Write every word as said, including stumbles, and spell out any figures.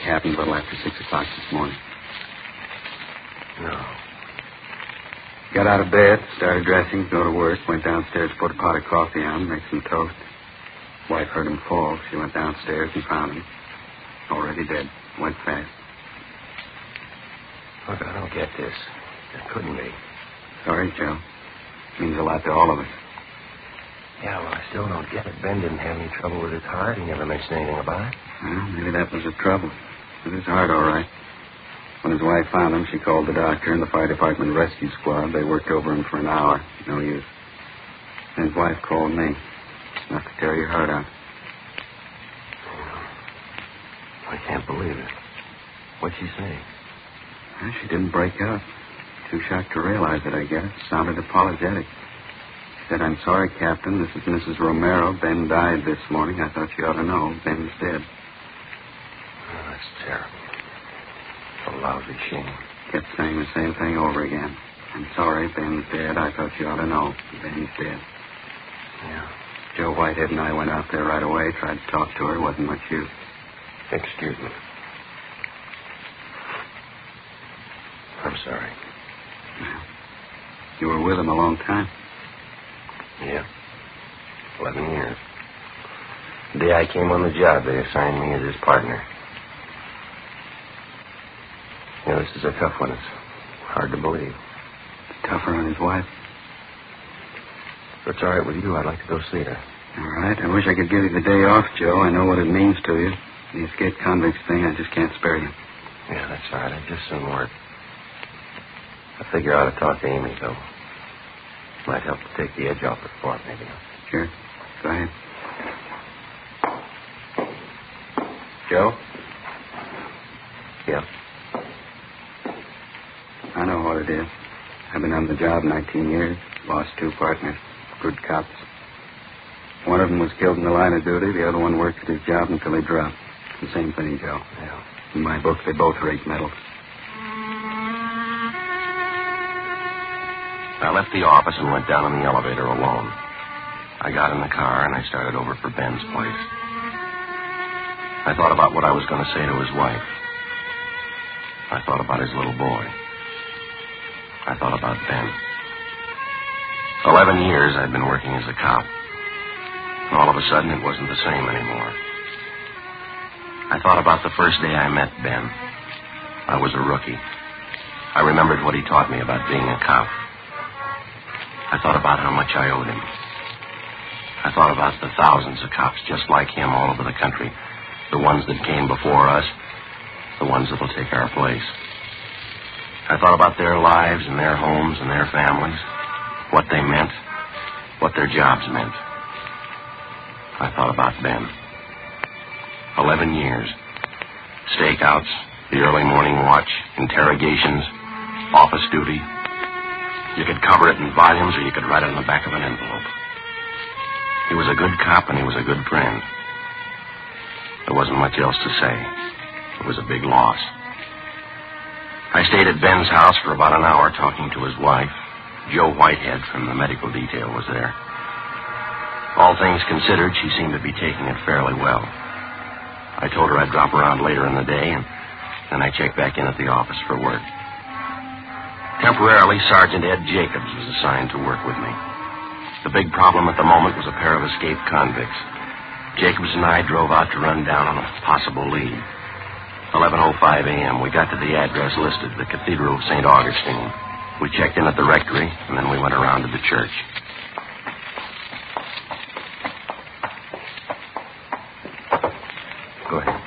happened a little after six o'clock this morning. No. Got out of bed, started dressing, go to work, went downstairs, put a pot of coffee on, make some toast. Wife heard him fall. She went downstairs and found him. Already dead. Went fast. Look, I don't get this. It couldn't be. Sorry, Joe. Means a lot to all of us. Yeah, well, I still don't get it. Ben didn't have any trouble with his heart. He never mentioned anything about it. Well, maybe that was the trouble. With his heart, all right. When his wife found him, she called the doctor and the fire department rescue squad. They worked over him for an hour. No use. And his wife called me. Enough to tear your heart out. I can't believe it. What'd she say? Well, she didn't break up. Too shocked to realize it, I guess. Sounded apologetic. She said, I'm sorry, Captain. This is Missus Romero. Ben died this morning. I thought you ought to know. Ben's dead. Oh, that's terrible. A lousy shame. Kept saying the same thing over again. I'm sorry, Ben's dead. I thought you ought to know. Ben's dead. Yeah. Joe Whitehead and I went out there right away, tried to talk to her. Wasn't much use. Excuse me. I'm sorry. Well, you were with him a long time. Yeah. Eleven years. The day I came on the job, they assigned me as his partner. Yeah, this is a tough one. It's hard to believe. Tougher on his wife. If it's all right with you, I'd like to go see her. All right. I wish I could give you the day off, Joe. I know what it means to you. The escaped convicts thing, I just can't spare you. Yeah, that's all right. I just soon work. I figure I ought to talk to Amy, though. Might help to take the edge off the fort, maybe. Sure. Go ahead. Joe? Yeah? I know what it is. I've been on the job nineteen years. Lost two partners. Good cops. One of them was killed in the line of duty. The other one worked at his job until he dropped. The same thing, Joe. Yeah. In my book, they both rate medals. I left the office and went down in the elevator alone. I got in the car and I started over for Ben's place. I thought about what I was going to say to his wife. I thought about his little boy. I thought about Ben. Eleven years I'd been working as a cop. And all of a sudden, it wasn't the same anymore. I thought about the first day I met Ben. I was a rookie. I remembered what he taught me about being a cop. I thought about how much I owed him. I thought about the thousands of cops just like him all over the country. The ones that came before us. The ones that will take our place. I thought about their lives and their homes and their families. What they meant. What their jobs meant. I thought about Ben. Eleven years. Stakeouts, the early morning watch, interrogations, office duty. You could cover it in volumes or you could write it on the back of an envelope. He was a good cop and he was a good friend. There wasn't much else to say. It was a big loss. I stayed at Ben's house for about an hour talking to his wife. Joe Whitehead from the medical detail was there. All things considered, she seemed to be taking it fairly well. I told her I'd drop around later in the day, and then I checked back in at the office for work. Temporarily, Sergeant Ed Jacobs was assigned to work with me. The big problem at the moment was a pair of escaped convicts. Jacobs and I drove out to run down on a possible lead. eleven oh five a.m., we got to the address listed, the Cathedral of Saint Augustine. We checked in at the rectory, and then we went around to the church. Go ahead.